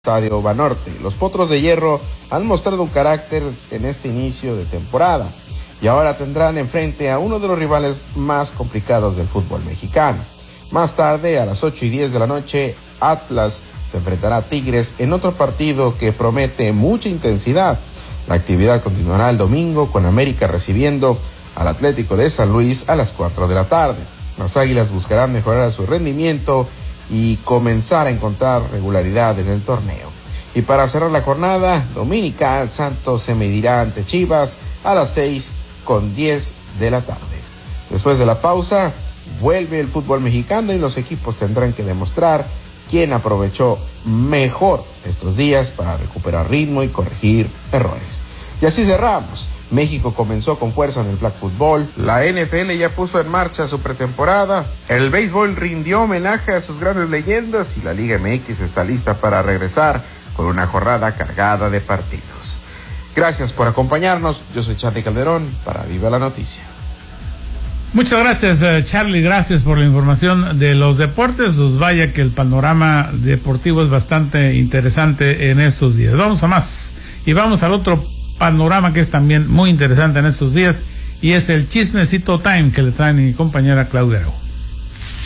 Estadio Banorte. Los Potros de Hierro han mostrado un carácter en este inicio de temporada y ahora tendrán enfrente a uno de los rivales más complicados del fútbol mexicano. Más tarde, a las 8:10 de la noche, Atlas se enfrentará a Tigres en otro partido que promete mucha intensidad. La actividad continuará el domingo con América recibiendo al Atlético de San Luis a las 4 de la tarde. Las Águilas buscarán mejorar su rendimiento y comenzar a encontrar regularidad en el torneo. Y para cerrar la jornada dominical, Santos se medirá ante Chivas a las 6:10 de la tarde. Después de la pausa, vuelve el fútbol mexicano y los equipos tendrán que demostrar quién aprovechó mejor estos días para recuperar ritmo y corregir errores. Y así cerramos. México comenzó con fuerza en el flag football, la NFL ya puso en marcha su pretemporada, el béisbol rindió homenaje a sus grandes leyendas y la Liga MX está lista para regresar con una jornada cargada de partidos. Gracias por acompañarnos, yo soy Charlie Calderón para Viva la Noticia. Muchas gracias, Charlie, gracias por la información de los deportes. Pues vaya que el panorama deportivo es bastante interesante en estos días. Vamos a más y vamos al otro panorama que es también muy interesante en estos días y es el chismecito time que le trae mi compañera Claudia Araujo.